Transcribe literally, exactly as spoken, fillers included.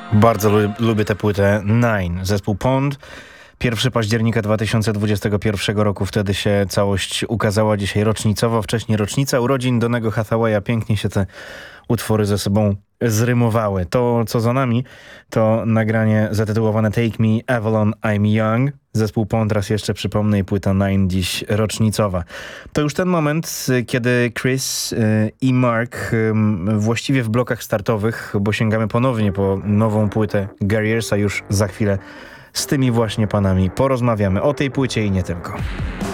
Bardzo lu- lubię tę płytę. Nine, zespół Pond. pierwszego października dwa tysiące dwudziestego pierwszego roku wtedy się całość ukazała. Dzisiaj rocznicowo, wcześniej rocznica urodzin Donnego Hathawaya. Pięknie się te utwory ze sobą zrymowały. To, co za nami, to nagranie zatytułowane Take Me, Avalon, I'm Young. Zespół Pond, raz jeszcze przypomnę, i płyta Nine dziś rocznicowa. To już ten moment, kiedy Chris y, i Mark y, właściwie w blokach startowych, bo sięgamy ponownie po nową płytę Garriersa już za chwilę. Z tymi właśnie panami porozmawiamy o tej płycie i nie tylko.